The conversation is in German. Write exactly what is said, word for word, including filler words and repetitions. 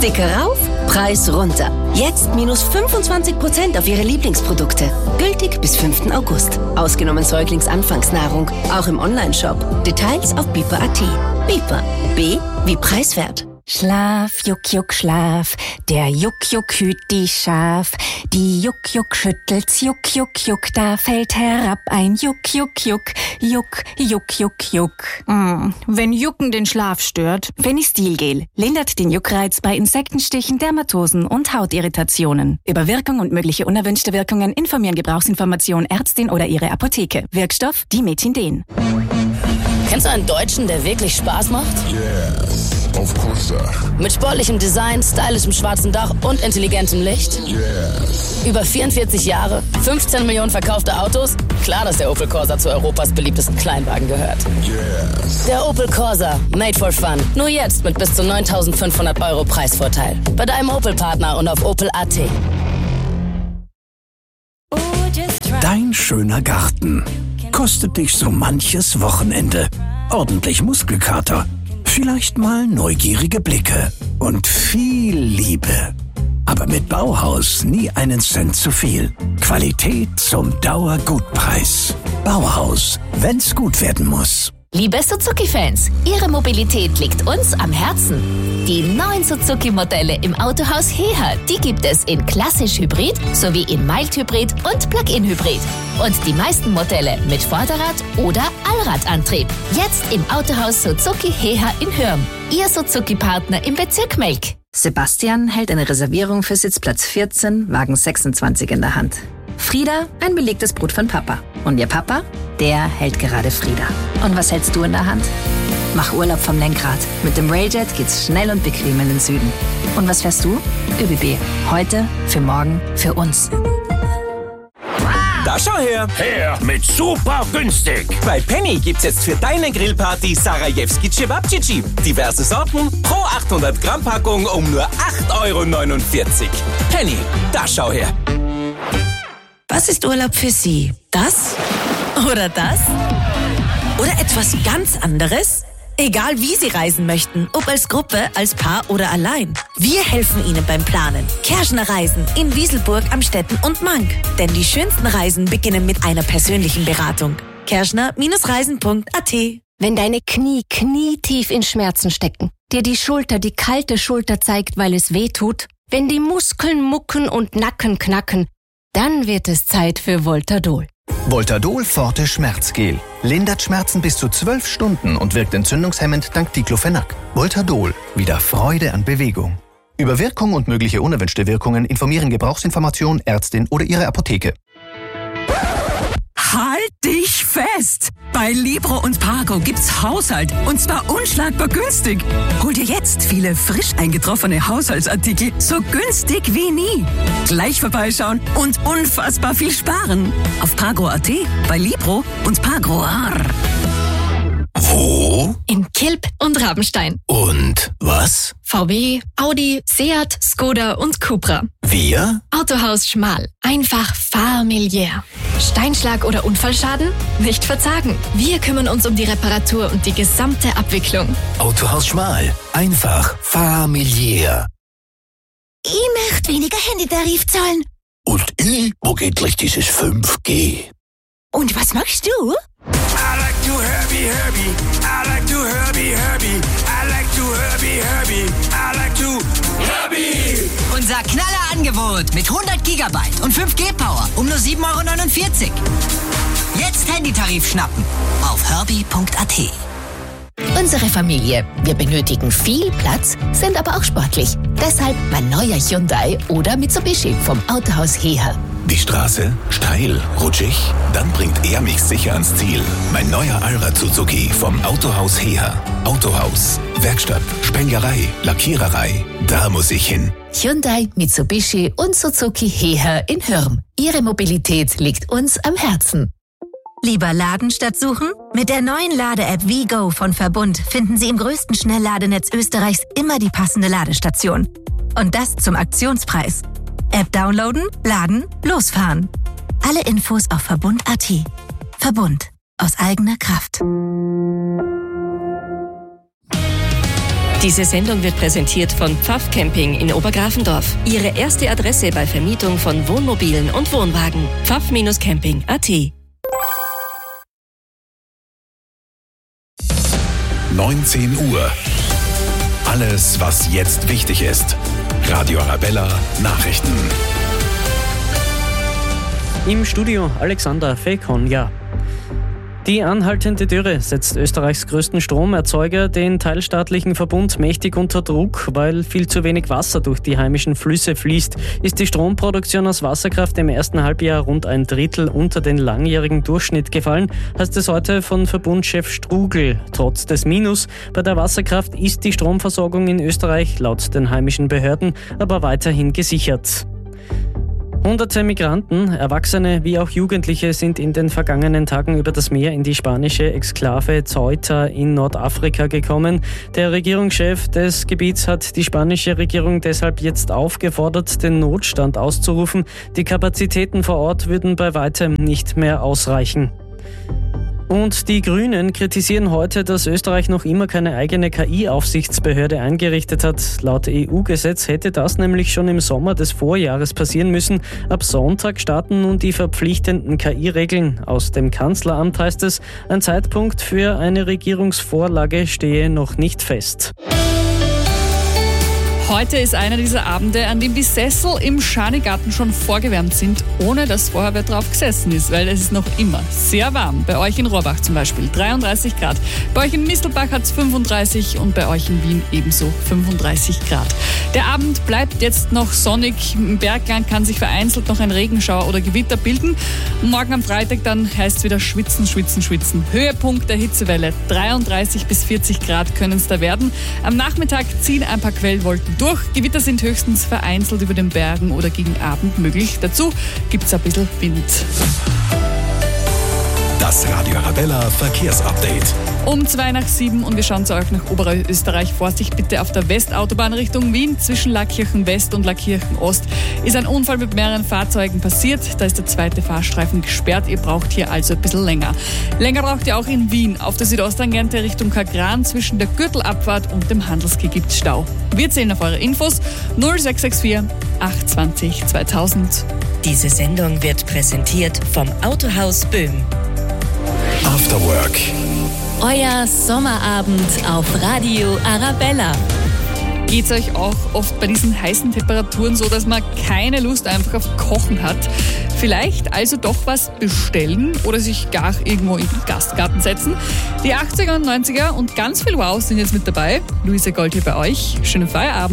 Sticker rauf, Preis runter. Jetzt minus fünfundzwanzig Prozent auf Ihre Lieblingsprodukte. Gültig bis fünften August. Ausgenommen Säuglingsanfangsnahrung, auch im Onlineshop. Details auf Biper Punkt at. Biper. B wie preiswert. Schlaf, Juck, Juck, Schlaf, der Juck, Juck hüt die Schaf. Die Juck, Juck schüttelt's, Juck, Juck, Juck, da fällt herab ein Juck, Juck, Juck, Juck, Juck, Juck, Juck. Mm, wenn Jucken den Schlaf stört, Fenistilgel lindert den Juckreiz bei Insektenstichen, Dermatosen und Hautirritationen. Über Wirkung und mögliche unerwünschte Wirkungen informieren Gebrauchsinformation Ärztin oder ihre Apotheke. Wirkstoff Dimethinden. Kennst du einen Deutschen, der wirklich Spaß macht? Yes, of course, sir. Mit sportlichem Design, stylischem schwarzen Dach und intelligentem Licht? Yes. Über vierundvierzig Jahre, fünfzehn Millionen verkaufte Autos? Klar, dass der Opel Corsa zu Europas beliebtesten Kleinwagen gehört. Yes. Der Opel Corsa, made for fun. Nur jetzt mit bis zu neuntausendfünfhundert Euro Preisvorteil. Bei deinem Opel-Partner und auf Opel Punkt at. Dein schöner Garten kostet dich so manches Wochenende. Ordentlich Muskelkater, vielleicht mal neugierige Blicke und viel Liebe. Aber mit Bauhaus nie einen Cent zu viel. Qualität zum Dauergutpreis. Bauhaus, wenn's gut werden muss. Liebe Suzuki-Fans, Ihre Mobilität liegt uns am Herzen. Die neuen Suzuki-Modelle im Autohaus Heha, die gibt es in klassisch Hybrid sowie in Mild-Hybrid und Plug-in-Hybrid. Und die meisten Modelle mit Vorderrad- oder Allradantrieb. Jetzt im Autohaus Suzuki Heha in Hürm. Ihr Suzuki-Partner im Bezirk Melk. Sebastian hält eine Reservierung für Sitzplatz vierzehn, Wagen sechsundzwanzig in der Hand. Frieda, ein belegtes Brot von Papa. Und ihr Papa, der hält gerade Frieda. Und was hältst du in der Hand? Mach Urlaub vom Lenkrad. Mit dem Railjet geht's schnell und bequem in den Süden. Und was fährst du? ÖBB. Heute, für morgen, für uns. Da schau her! Her mit super günstig! Bei Penny gibt's jetzt für deine Grillparty Sarajewski Cevapcici. Diverse Sorten pro achthundert Gramm Packung um nur acht Euro neunundvierzig. Penny, da schau her! Was ist Urlaub für Sie? Das? Oder das? Oder etwas ganz anderes? Egal wie Sie reisen möchten, ob als Gruppe, als Paar oder allein. Wir helfen Ihnen beim Planen. Kerschner Reisen in Wieselburg, Amstetten und Mank. Denn die schönsten Reisen beginnen mit einer persönlichen Beratung. Kerschner Reisen Punkt at. Wenn deine Knie knietief in Schmerzen stecken, dir die Schulter die kalte Schulter zeigt, weil es weh tut, wenn die Muskeln mucken und Nacken knacken, dann wird es Zeit für Voltadol. Voltadol Forte Schmerzgel. Lindert Schmerzen bis zu zwölf Stunden und wirkt entzündungshemmend dank Diclofenac. Voltadol. Wieder Freude an Bewegung. Über Wirkung und mögliche unerwünschte Wirkungen informieren Gebrauchsinformation, Ärztin oder Ihre Apotheke. Halt dich fest! Bei Libro und Pago gibt's Haushalt und zwar unschlagbar günstig. Hol dir jetzt viele frisch eingetroffene Haushaltsartikel so günstig wie nie. Gleich vorbeischauen und unfassbar viel sparen. Auf Pago Punkt at, bei Libro und Pago. Wo? In Kilb und Rabenstein. Und was? V W, Audi, Seat, Skoda und Cupra. Wir? Autohaus Schmal. Einfach familiär. Steinschlag oder Unfallschaden? Nicht verzagen. Wir kümmern uns um die Reparatur und die gesamte Abwicklung. Autohaus Schmal. Einfach familiär. Ich möchte weniger Handytarif zahlen. Und ich, wo geht gleich dieses fünf G? Und was machst du? I like to Herbie, Herbie. I like to Herbie, Herbie. I like to Herbie, Herbie. I like to Herbie. Unser Knallerangebot mit hundert Gigabyte und fünf G Power um nur sieben Euro neunundvierzig. Jetzt Handytarif schnappen auf Herbie Punkt at. Unsere Familie. Wir benötigen viel Platz, sind aber auch sportlich. Deshalb mein neuer Hyundai oder Mitsubishi vom Autohaus Heha. Die Straße? Steil? Rutschig? Dann bringt er mich sicher ans Ziel. Mein neuer Allrad Suzuki vom Autohaus Heha. Autohaus, Werkstatt, Spenglerei, Lackiererei. Da muss ich hin. Hyundai, Mitsubishi und Suzuki Heha in Hürm. Ihre Mobilität liegt uns am Herzen. Lieber laden statt suchen? Mit der neuen Lade-App WeGo von Verbund finden Sie im größten Schnellladenetz Österreichs immer die passende Ladestation. Und das zum Aktionspreis. App downloaden, laden, losfahren. Alle Infos auf Verbund Punkt at. Verbund. Aus eigener Kraft. Diese Sendung wird präsentiert von Pfaff Camping in Obergrafendorf. Ihre erste Adresse bei Vermietung von Wohnmobilen und Wohnwagen. pfaff Camping punkt a t. neunzehn Uhr. Alles, was jetzt wichtig ist. Radio Arabella Nachrichten. Im Studio Alexander Fekonja. Die anhaltende Dürre setzt Österreichs größten Stromerzeuger, den teilstaatlichen Verbund, mächtig unter Druck. Weil viel zu wenig Wasser durch die heimischen Flüsse fließt, ist die Stromproduktion aus Wasserkraft im ersten Halbjahr rund ein Drittel unter den langjährigen Durchschnitt gefallen, heißt es heute von Verbundchef Strugl. Trotz des Minus bei der Wasserkraft ist die Stromversorgung in Österreich laut den heimischen Behörden aber weiterhin gesichert. Hunderte Migranten, Erwachsene wie auch Jugendliche, sind in den vergangenen Tagen über das Meer in die spanische Exklave Ceuta in Nordafrika gekommen. Der Regierungschef des Gebiets hat die spanische Regierung deshalb jetzt aufgefordert, den Notstand auszurufen. Die Kapazitäten vor Ort würden bei weitem nicht mehr ausreichen. Und die Grünen kritisieren heute, dass Österreich noch immer keine eigene K I-Aufsichtsbehörde eingerichtet hat. Laut E U-Gesetz hätte das nämlich schon im Sommer des Vorjahres passieren müssen. Ab Sonntag starten nun die verpflichtenden K I-Regeln. Aus dem Kanzleramt heißt es, ein Zeitpunkt für eine Regierungsvorlage stehe noch nicht fest. Heute ist einer dieser Abende, an dem die Sessel im Schanigarten schon vorgewärmt sind, ohne dass vorher wer drauf gesessen ist, weil es ist noch immer sehr warm. Bei euch in Rohrbach zum Beispiel dreiunddreißig Grad, bei euch in Mistelbach hat es fünfunddreißig und bei euch in Wien ebenso fünfunddreißig Grad. Der Abend bleibt jetzt noch sonnig, im Bergland kann sich vereinzelt noch ein Regenschauer oder Gewitter bilden. Morgen am Freitag dann heißt es wieder schwitzen, schwitzen, schwitzen. Höhepunkt der Hitzewelle, dreiunddreißig bis vierzig Grad können es da werden. Am Nachmittag ziehen ein paar Quellwolken durch. Gewitter sind höchstens vereinzelt über den Bergen oder gegen Abend möglich. Dazu gibt es ein bisschen Wind. Das Radio Arabella Verkehrsupdate. Um zwei nach sieben und wir schauen zu euch nach Oberösterreich. Vorsicht bitte auf der Westautobahn Richtung Wien. Zwischen Lackirchen West und Lackirchen Ost ist ein Unfall mit mehreren Fahrzeugen passiert. Da ist der zweite Fahrstreifen gesperrt. Ihr braucht hier also ein bisschen länger. Länger braucht ihr auch in Wien. Auf der Südosttangente Richtung Kagran zwischen der Gürtelabfahrt und dem Handelsquai gibt es Stau. Wir zählen auf eure Infos null sechs sechs vier acht zwei null zweitausend. Diese Sendung wird präsentiert vom Autohaus Böhm. After Work. Euer Sommerabend auf Radio Arabella. Geht es euch auch oft bei diesen heißen Temperaturen so, dass man keine Lust einfach auf Kochen hat? Vielleicht also doch was bestellen oder sich gar irgendwo in den Gastgarten setzen. Die achtziger und neunziger und ganz viel Wow sind jetzt mit dabei. Luise Gold hier bei euch. Schönen Feierabend.